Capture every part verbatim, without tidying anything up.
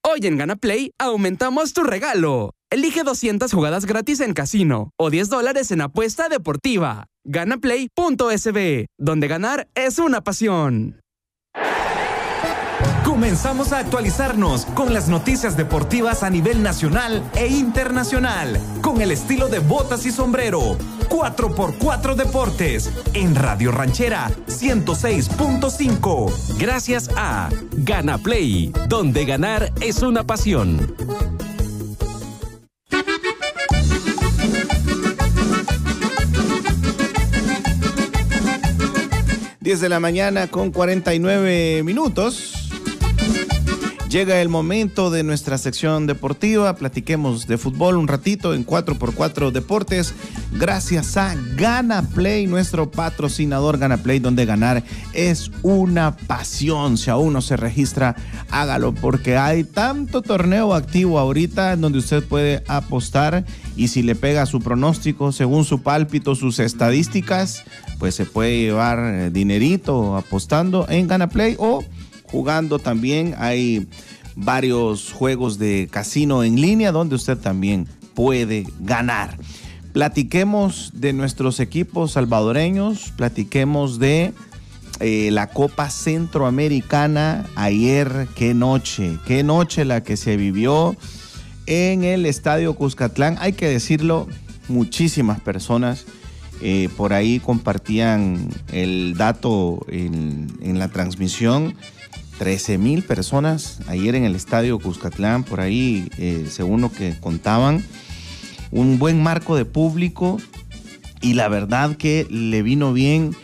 Hoy en Gana Play aumentamos tu regalo. Elige doscientas jugadas gratis en casino o diez dólares en apuesta deportiva. Ganaplay punto es be, donde ganar es una pasión. Comenzamos a actualizarnos con las noticias deportivas a nivel nacional e internacional, con el estilo de botas y sombrero. cuatro por cuatro Deportes, en Radio Ranchera ciento seis punto cinco. Gracias a Gana Play, donde ganar es una pasión. diez de la mañana con cuarenta y nueve minutos. Llega el momento de nuestra sección deportiva. Platiquemos de fútbol un ratito en cuatro por cuatro Deportes. Gracias a Gana Play, nuestro patrocinador Gana Play, donde ganar es una pasión. Si aún no se registra, hágalo, porque hay tanto torneo activo ahorita en donde usted puede apostar, y si le pega su pronóstico según su pálpito, sus estadísticas, pues se puede llevar dinerito apostando en Gana Play o jugando también. Hay varios juegos de casino en línea donde usted también puede ganar. Platiquemos de nuestros equipos salvadoreños, platiquemos de eh, la Copa Centroamericana. Ayer, qué noche, qué noche la que se vivió en el Estadio Cuscatlán. Hay que decirlo, muchísimas personas eh, por ahí compartían el dato en, en la transmisión. trece mil personas ayer en el Estadio Cuscatlán, por ahí, eh, según lo que contaban. Un buen marco de público, y la verdad que le vino bien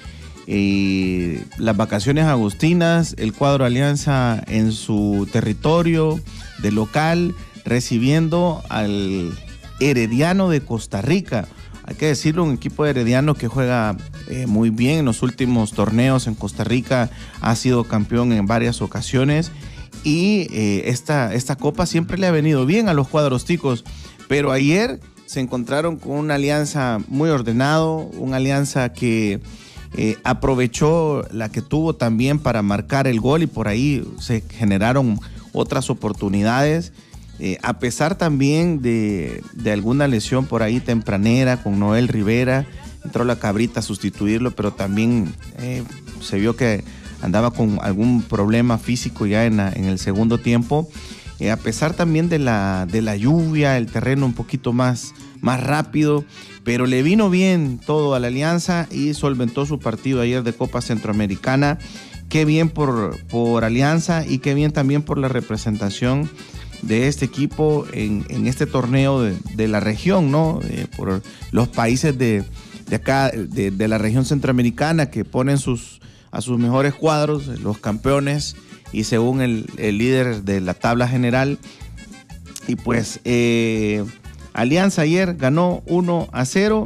eh, las vacaciones agustinas, el cuadro Alianza en su territorio de local, recibiendo al Herediano de Costa Rica. Hay que decirlo, un equipo herediano que juega eh, muy bien en los últimos torneos en Costa Rica, ha sido campeón en varias ocasiones, y eh, esta, esta copa siempre le ha venido bien a los cuadros ticos, pero ayer se encontraron con una Alianza muy ordenado, una Alianza que eh, aprovechó la que tuvo también para marcar el gol, y por ahí se generaron otras oportunidades. Eh, a pesar también de, de alguna lesión por ahí tempranera con Noel Rivera, entró la Cabrita a sustituirlo, pero también eh, se vio que andaba con algún problema físico ya en, la, en el segundo tiempo. Eh, a pesar también de la, de la lluvia, el terreno un poquito más, más rápido, pero le vino bien todo a la Alianza y solventó su partido ayer de Copa Centroamericana. Qué bien por, por Alianza, y qué bien también por la representación de este equipo en, en este torneo de, de la región, ¿no? Eh, por los países de, de acá, de, de la región centroamericana, que ponen sus, a sus mejores cuadros, los campeones, y según el, el líder de la tabla general. Y pues eh, Alianza ayer ganó uno a cero,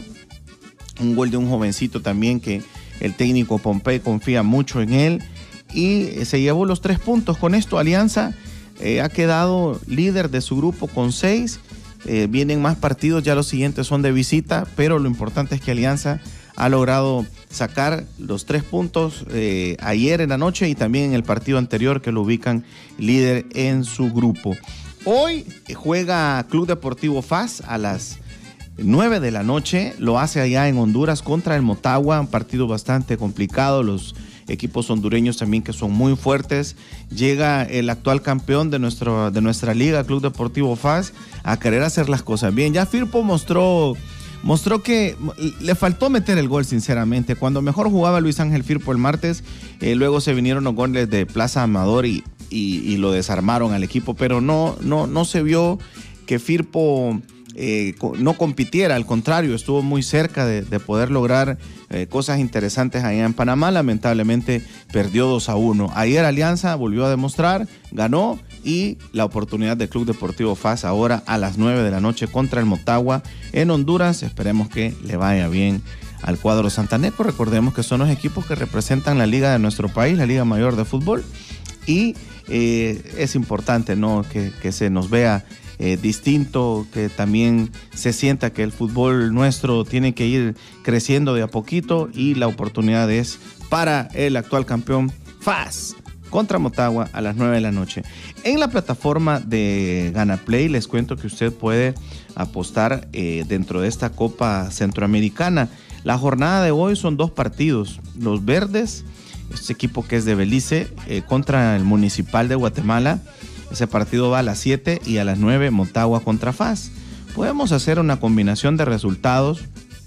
un gol de un jovencito también que el técnico Pompey confía mucho en él, y se llevó los tres puntos. Con esto Alianza Eh, ha quedado líder de su grupo con seis. Eh, vienen más partidos, ya los siguientes son de visita, pero lo importante es que Alianza ha logrado sacar los tres puntos eh, ayer en la noche, y también en el partido anterior, que lo ubican líder en su grupo. Hoy juega Club Deportivo F A S a las nueve de la noche, lo hace allá en Honduras contra el Motagua, un partido bastante complicado. Los equipos hondureños también, que son muy fuertes. Llega el actual campeón de, nuestro, de nuestra liga, Club Deportivo F A S, a querer hacer las cosas bien. Ya Firpo mostró, mostró que le faltó meter el gol, sinceramente. Cuando mejor jugaba Luis Ángel Firpo el martes, eh, luego se vinieron los goles de Plaza Amador y, y, y lo desarmaron al equipo, pero no, no, no se vio que Firpo Eh, no compitiera. Al contrario, estuvo muy cerca de, de poder lograr eh, cosas interesantes allá en Panamá. Lamentablemente perdió dos a uno. Ayer Alianza volvió a demostrar, ganó, y la oportunidad del Club Deportivo F A S ahora a las nueve de la noche contra el Motagua en Honduras. Esperemos que le vaya bien al cuadro santaneco. Recordemos que son los equipos que representan la liga de nuestro país, la Liga Mayor de Fútbol, y eh, es importante, ¿no?, que, que se nos vea Eh, distinto, que también se sienta que el fútbol nuestro tiene que ir creciendo de a poquito, y la oportunidad es para el actual campeón F A S contra Motagua a las nueve de la noche. En la plataforma de GanaPlay les cuento que usted puede apostar eh, dentro de esta Copa Centroamericana. La jornada de hoy son dos partidos. Los Verdes, este equipo que es de Belice, eh, contra el Municipal de Guatemala. Ese partido va a las siete y a las nueve Motagua contra F A S. Podemos hacer una combinación de resultados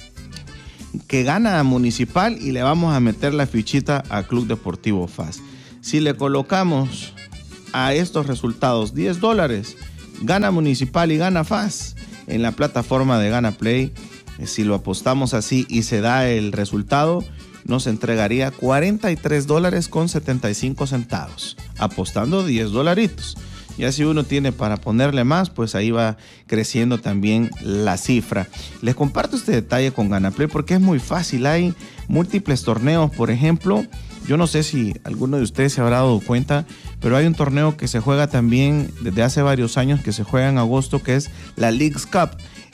que gana Municipal y le vamos a meter la fichita a Club Deportivo F A S. Si le colocamos a estos resultados diez dólares, gana Municipal y gana F A S en la plataforma de GanaPlay. Si lo apostamos así y se da el resultado, nos entregaría cuarenta y tres dólares con setenta y cinco centavos, apostando diez dolaritos. Ya si uno tiene para ponerle más, pues ahí va creciendo también la cifra. Les comparto este detalle con GanaPlay porque es muy fácil. Hay múltiples torneos, por ejemplo. Yo no sé si alguno de ustedes se habrá dado cuenta, pero hay un torneo que se juega también desde hace varios años, que se juega en agosto, que es la Leagues Cup.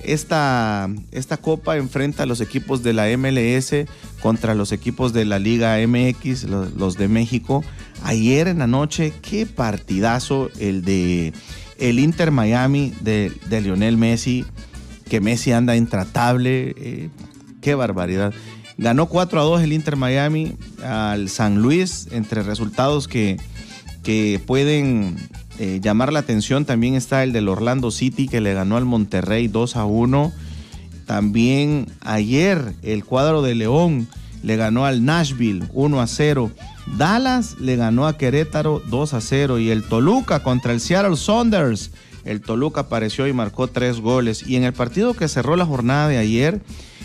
Esta, esta copa enfrenta a los equipos de la M L S contra los equipos de la Liga M X, los, los de México. Ayer en la noche, qué partidazo el de el Inter Miami de, de Lionel Messi, que Messi anda intratable, eh, qué barbaridad. Ganó cuatro a dos el Inter Miami al San Luis, entre resultados que, que pueden eh, llamar la atención. También está el del Orlando City, que le ganó al Monterrey dos a uno. También ayer el cuadro de León le ganó al Nashville uno a cero. Dallas le ganó a Querétaro dos a cero. Y el Toluca contra el Seattle Sounders, el Toluca apareció y marcó tres goles. Y en el partido que cerró la jornada de ayer,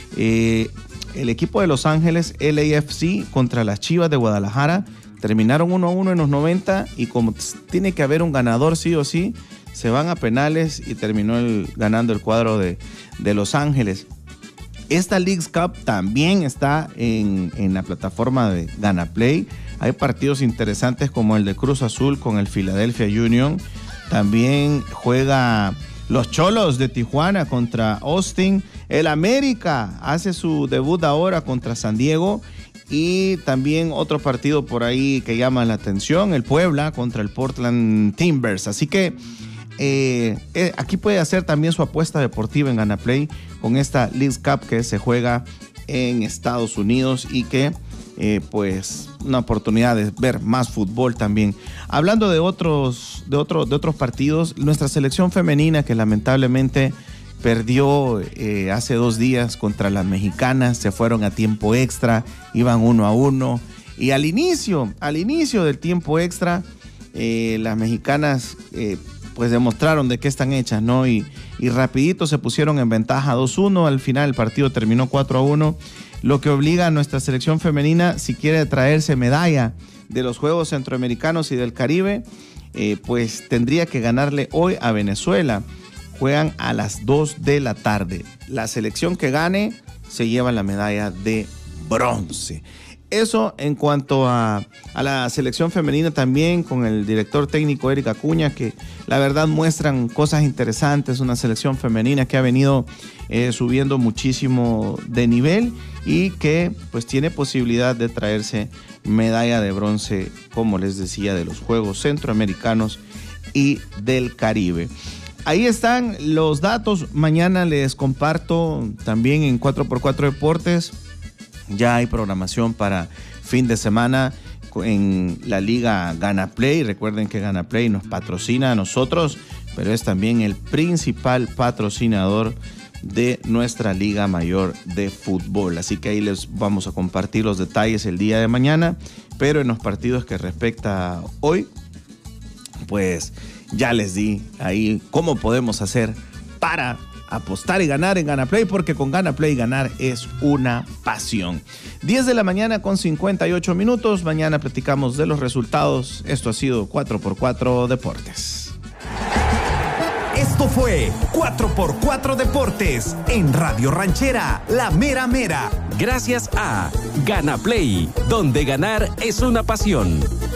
eh, el equipo de Los Ángeles, L A F C, contra las Chivas de Guadalajara, terminaron uno a uno en los noventa, y como tiene que haber un ganador sí o sí, se van a penales y terminó el, ganando el cuadro de, de Los Ángeles. Esta Leagues Cup también está en, en la plataforma de GanaPlay. Hay partidos interesantes como el de Cruz Azul con el Philadelphia Union. También juega los Cholos de Tijuana contra Austin. El América hace su debut ahora contra San Diego. Y también otro partido por ahí que llama la atención, el Puebla contra el Portland Timbers. Así que eh, eh, aquí puede hacer también su apuesta deportiva en GanaPlay con esta Leagues Cup que se juega en Estados Unidos y que eh, pues una oportunidad de ver más fútbol también. Hablando de otros, de otros, de otros partidos, nuestra selección femenina, que lamentablemente perdió eh, hace dos días contra las mexicanas, se fueron a tiempo extra, iban uno a uno, y al inicio, al inicio del tiempo extra, eh, las mexicanas eh, pues demostraron de qué están hechas, ¿no? Y, y rapidito se pusieron en ventaja dos uno, al final el partido terminó cuatro a uno, lo que obliga a nuestra selección femenina, si quiere traerse medalla de los Juegos Centroamericanos y del Caribe, eh, pues tendría que ganarle hoy a Venezuela. Juegan a las dos de la tarde. La selección que gane se lleva la medalla de bronce. Eso en cuanto a, a la selección femenina, también con el director técnico Eric Acuña, que la verdad muestran cosas interesantes. Una selección femenina que ha venido eh, subiendo muchísimo de nivel y que pues tiene posibilidad de traerse medalla de bronce, como les decía, de los Juegos Centroamericanos y del Caribe. Ahí están los datos. Mañana les comparto también en cuatro por cuatro Deportes. Ya hay programación para fin de semana en la Liga GanaPlay. Recuerden que GanaPlay nos patrocina a nosotros, pero es también el principal patrocinador de nuestra Liga Mayor de Fútbol. Así que ahí les vamos a compartir los detalles el día de mañana. Pero en los partidos que respecta hoy, pues ya les di ahí cómo podemos hacer para apostar y ganar en GanaPlay, porque con GanaPlay ganar es una pasión. diez de la mañana con cincuenta y ocho minutos. Mañana platicamos de los resultados. Esto ha sido cuatro por cuatro Deportes. Esto fue cuatro por cuatro Deportes en Radio Ranchera, La Mera Mera. Gracias a GanaPlay, donde ganar es una pasión.